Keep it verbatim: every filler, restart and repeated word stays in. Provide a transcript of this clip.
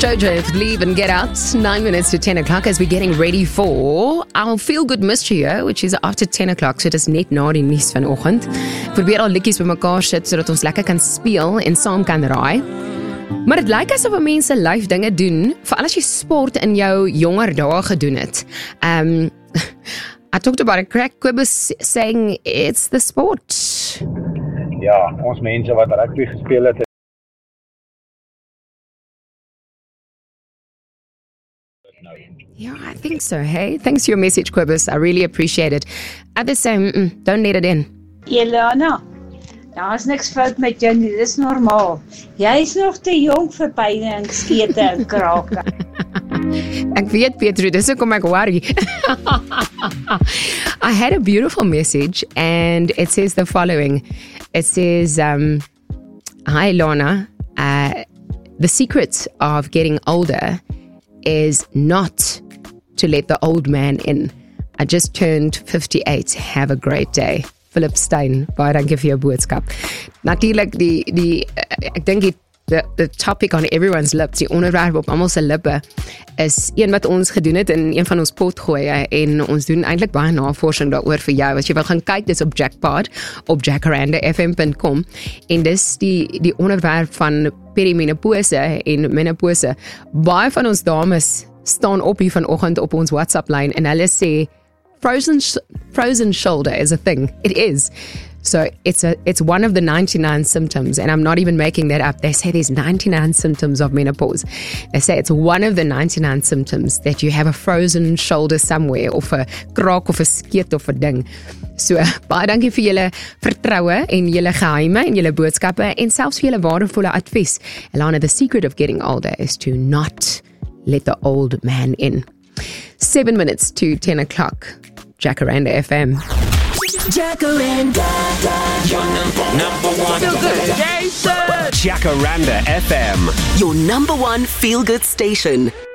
Jojo with Leave and Get Out. Nine minutes to ten o'clock as we're getting ready for our Feel Good Mystery Hour, which is after ten o'clock. So dis net na die nuus vanoggend. Ek probeer al liedjies bymekaar sit sodat ons lekker kan speel en saam kan raai. Maar dit lyk asof mense live dinge doen, veral as jy sport in jou jonger dae gedoen het. Um, I talked about a crack Quibus saying it's the sport. Ja, ons mense wat rugby gespeel het. Yeah, I think so, hey? Thanks for your message, Quibus. I really appreciate it. Others say, mm-mm, don't let it in. Jelana, daar is niks fout met jou nie, dis normaal. Jy is nog te jong vir pynne en skete en krake. Ek weet, Petru, dis hoekom ek worry. I had a beautiful message and it says the following. It says, um, hi, Lana. Uh, the secret of getting older is not to let the old man in. I just turned fifty-eight. Have a great day. Philip Stein, baie dankie vir jou boodskap. Natuurlik die die ek dink die the, the topic on everyone's lips, die onderwerp op almal se lippe is een wat ons gedoen het in een van ons potgoeie en ons doen eintlik baie navorsing daaroor vir jou. As jy wil gaan kyk, dis op Jackpot op jacaranda f m dot com en dis die die onderwerp van perimenopause en menopause. Baie van ons dames staan op hier vanoggend op ons WhatsApp lyn en hulle sê frozen sh- frozen shoulder is a thing. It is. So it's a it's one of the ninety-nine symptoms, and I'm not even making that up. They say there's ninety-nine symptoms of menopause. They say it's one of the ninety-nine symptoms that you have a frozen shoulder somewhere, of a kraak of a skeet of a ding. So baie dankie vir julle vertroue en julle geheime en julle boodskappe en selfs vir julle waardevolle advies. Elana, the secret of getting older is to not let the old man in. Seven minutes to ten o'clock. Jacaranda F M. Jacaranda, your number, number one feel good station. Jacaranda F M, your number one feel good station.